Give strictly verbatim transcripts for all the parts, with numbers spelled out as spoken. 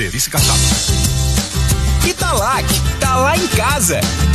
Delícia Caçado. Italac, tá lá em casa.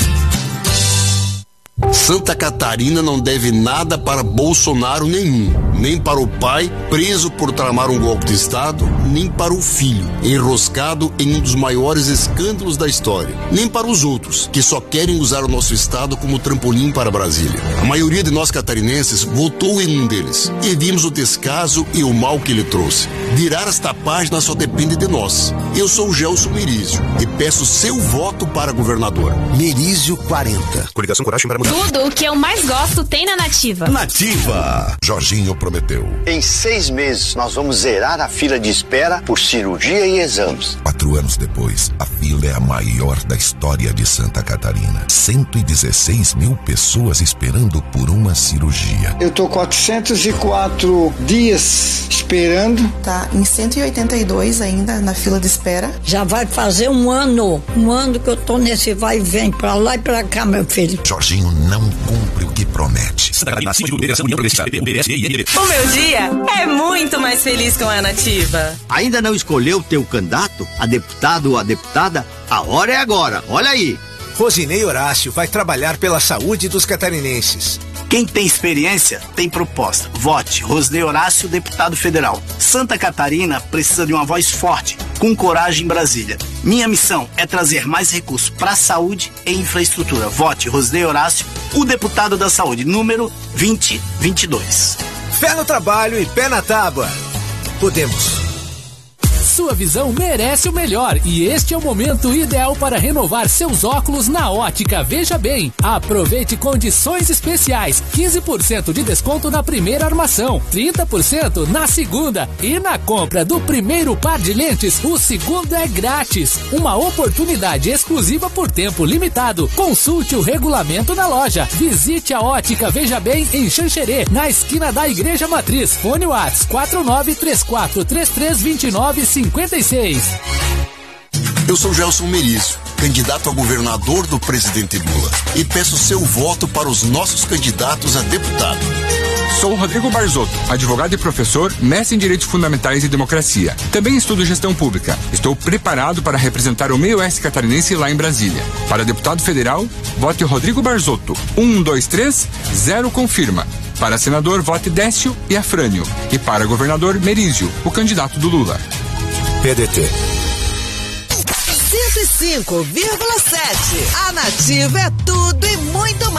Santa Catarina não deve nada para Bolsonaro nenhum, nem para o pai, preso por tramar um golpe de Estado, nem para o filho, enroscado em um dos maiores escândalos da história, nem para os outros, que só querem usar o nosso Estado como trampolim para Brasília. A maioria de nós catarinenses votou em um deles, e vimos o descaso e o mal que ele trouxe. Virar esta página só depende de nós. Eu sou o Gelson Merizio e peço seu voto para governador. Merizio quarenta. Coligação Coragem para Mudar. Tudo o que eu mais gosto tem na Nativa. Nativa. Jorginho prometeu. Em seis meses, nós vamos zerar a fila de espera por cirurgia e exames. Quatro anos depois, a fila é a maior da história de Santa Catarina. cento e dezesseis mil pessoas esperando por uma cirurgia. Eu tô quatrocentos e quatro dias esperando. Tá em cento e oitenta e dois ainda na fila de espera. Já vai fazer um ano, um ano que eu tô nesse vai e vem pra lá e pra cá, meu filho. Jorginho não cumpre o que promete. O meu dia é muito mais feliz com a Nativa. Ainda não escolheu teu candidato, a deputado ou a deputada? A hora é agora, olha aí. Rosinei Horácio vai trabalhar pela saúde dos catarinenses. Quem tem experiência, tem proposta. Vote Rosinei Horácio, deputado federal. Santa Catarina precisa de uma voz forte, com coragem em Brasília. Minha missão é trazer mais recursos para a saúde e infraestrutura. Vote Rosinei Horácio, o deputado da saúde, número vinte vinte e dois. Fé no trabalho e pé na tábua. Podemos. Sua visão merece o melhor e este é o momento ideal para renovar seus óculos na Ótica Veja Bem. Aproveite condições especiais, quinze por cento de desconto na primeira armação, trinta por cento na segunda e na compra do primeiro par de lentes, o segundo é grátis. Uma oportunidade exclusiva por tempo limitado. Consulte o regulamento na loja. Visite a Ótica Veja Bem em Xanxerê, na esquina da Igreja Matriz. Fone WhatsApp quatro nove três quatro três três dois nove cinco seis. Eu sou Gelson Merizio, candidato a governador do presidente Lula, e peço seu voto para os nossos candidatos a deputado. Sou Rodrigo Barzotto, advogado e professor, mestre em Direitos Fundamentais e Democracia. Também estudo Gestão Pública. Estou preparado para representar o meio oeste catarinense lá em Brasília. Para deputado federal, vote Rodrigo Barzotto. um dois três zero confirma. Para senador, vote Décio e Afrânio. E para governador, Merizio, o candidato do Lula. P D T cento e cinco vírgula sete. A Nativa é tudo e muito mais.